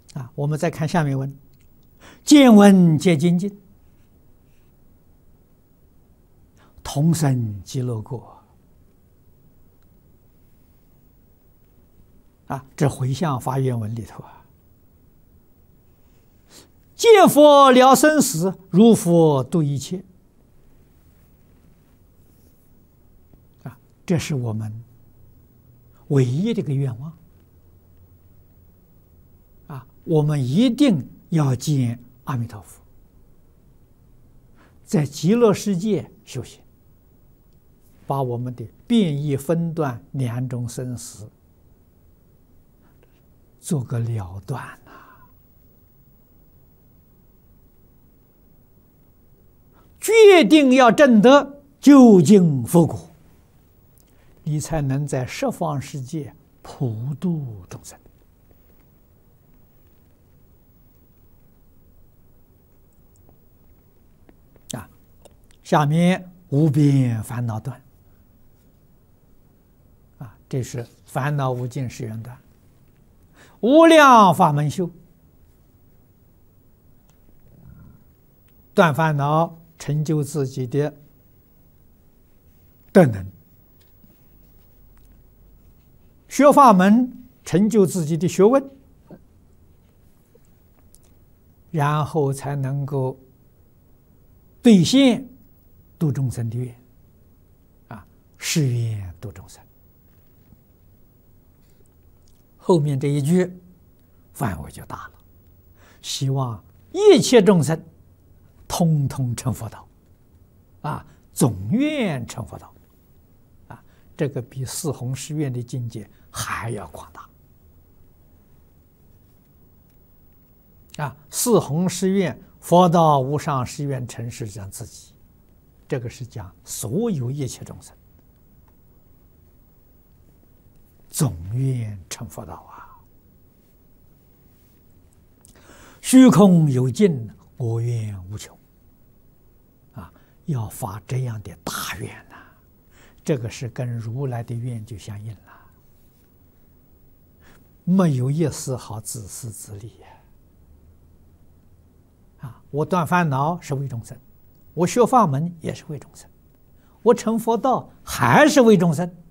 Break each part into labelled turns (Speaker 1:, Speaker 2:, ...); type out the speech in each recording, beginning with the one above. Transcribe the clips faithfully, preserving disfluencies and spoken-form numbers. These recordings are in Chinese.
Speaker 1: 啊，我们再看下面文：见闻皆精进，同生极乐国。啊，这回向发愿文里头啊，见佛了生死，如佛度一切。啊，这是我们唯一的一个愿望。啊，我们一定要见阿弥陀佛，在极乐世界修行，把我们的变异分段两种生死做个了断呐、啊，决定要证得究竟佛果，你才能在十方世界普度众生。啊，下面无边烦恼断。啊，这是烦恼无尽誓愿断。无量法门修，断烦恼，成就自己的德能；学法门，成就自己的学问，然后才能够兑现度众生的愿。啊，誓愿度众生。后面这一句范围就大了，希望一切众生通通成佛道，啊，总愿成佛道，啊，这个比四弘誓愿的境界还要广大。啊，四弘誓愿佛道无上誓愿成是讲自己，这个是讲所有一切众生总愿成佛道啊！虚空有尽，我愿无穷。啊，要发这样的大愿呐、啊，这个是跟如来的愿就相应了，没有一丝毫自私自利呀！啊，我断烦恼是为众生，我学法门也是为众生，我成佛道还是为众生。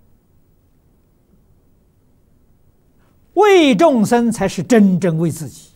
Speaker 1: 为众生才是真正为自己。